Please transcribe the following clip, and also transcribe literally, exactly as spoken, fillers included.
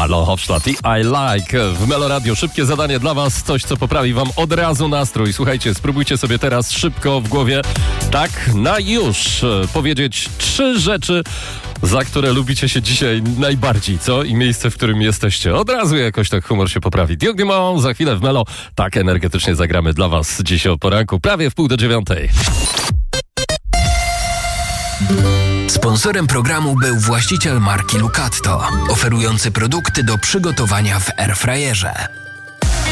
Marlon Hofstadt i I Like w Melo Radio. Szybkie zadanie dla was, coś co poprawi wam od razu nastrój. Słuchajcie, spróbujcie sobie teraz szybko w głowie, tak na już, powiedzieć trzy rzeczy, za które lubicie się dzisiaj najbardziej, co? I miejsce, w którym jesteście. Od razu jakoś tak humor się poprawi. Diogdymon, za chwilę w Melo. Tak energetycznie zagramy dla was dzisiaj o poranku, prawie w pół do dziewiątej. Sponsorem programu był właściciel marki Lucatto, oferujący produkty do przygotowania w airfryerze.